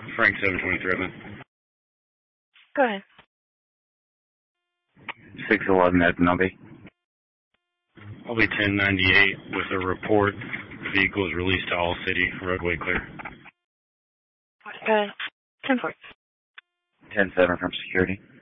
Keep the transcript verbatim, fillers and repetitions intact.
Frank seven twenty-three, man. Go ahead. six eleven at Nubby. I'll be ten ninety-eight with a report. The vehicle is released to all city. Roadway clear. Go ahead. ten four. ten seven from security.